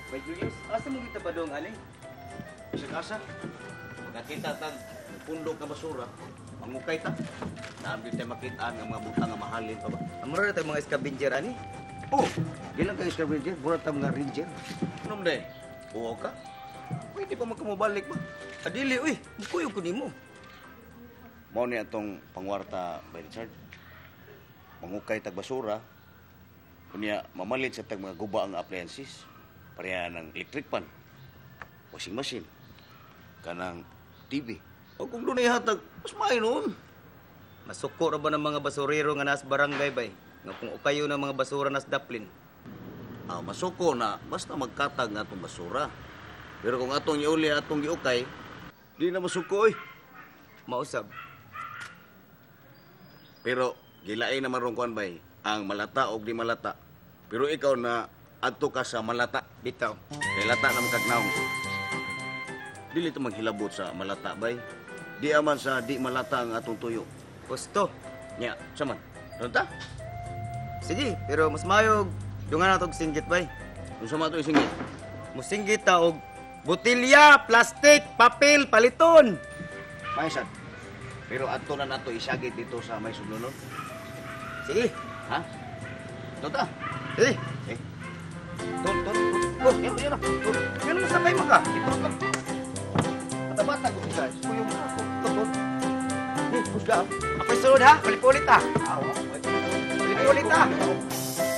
May Julius, asa mo kita pa dong, ani? Sa kasa, magkakita tag pundok na basura, mangukay ta. Naambil tayo makitaan ng mga butang nga mahalin pa ba? Amuro na tayo mga scavenger, ani? Oh, di lang kayo scavenger, burat ta mga ranger. Anong day? Oo ka? Pwede pa magkamubalik ba? Adili, uy, bukuyog ko nimo. Mao ni atong pangwarta by Richard. Mangukay tag basura, kunya mamalit sa tag mga guba ang appliances. Pareha ng electric pan, washing machine, kanang TV. O kung doon ay hatag, mas maayo noon. Masuko ra ba ng mga basurero nga nas barangay bay? Nga kung ukayo ng mga basura nas daplin. Masuko na, basta magkatag nga itong basura. Pero kung atong iuli atong giukay, di na masuko eh. Mausab. Pero gilain naman rong kuan bay, ang malata o di malata. Pero ikaw na adto ka sa malata. Bitaw. Kay lata na magkagnaong. Dili ito maghilabot sa malata bay. Di aman sa di malata ang atong tuyo. Gusto. Nya, saman. Ano ta? Sige, pero mas mayog. Dungan na tog singgit bay. Kung sama ito isingit. Musinggit ta og botilya, plastic, papel, paliton. Maisad. Pero adto na nato isagit dito sa may suglunon. Sige. Ha? Ano ta? Sige. Eh. Tol. Oh, yan. Yan mo sabay mo ka. Ito ka. Matabata ko siya. Suyo mo ako. Tol. Pusga. Ako'y sunod ha. Kulit-kulit ha. Awa. Kulit-kulit ha.